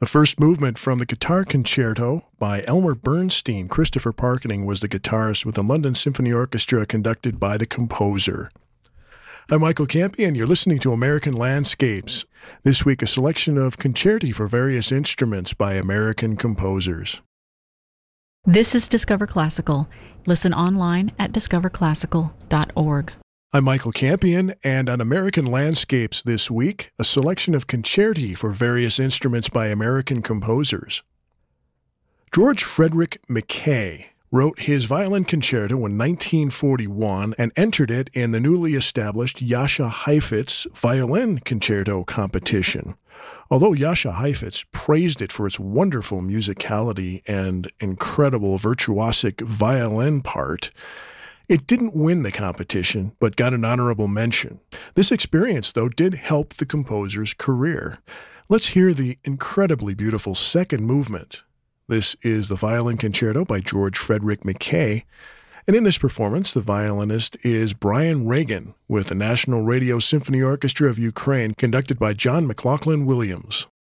The first movement from the Guitar Concerto by Elmer Bernstein. Christopher Parkening was the guitarist with the London Symphony Orchestra, conducted by the composer. I'm Michael Campion. You're listening to American Landscapes. This week, a selection of concerti for various instruments by American composers. This is Discover Classical. Listen online at discoverclassical.org. I'm Michael Campion, and on American Landscapes this week, a selection of concerti for various instruments by American composers. George Frederick Mackay wrote his violin concerto in 1941 and entered it in the newly established Jascha Heifetz Violin Concerto competition. Although Jascha Heifetz praised it for its wonderful musicality and incredible virtuosic violin part, it didn't win the competition, but got an honorable mention. This experience, though, did help the composer's career. Let's hear the incredibly beautiful second movement. This is the Violin Concerto by George Frederick Mackay, and in this performance, the violinist is Brian Regan with the National Radio Symphony Orchestra of Ukraine, conducted by John McLaughlin Williams.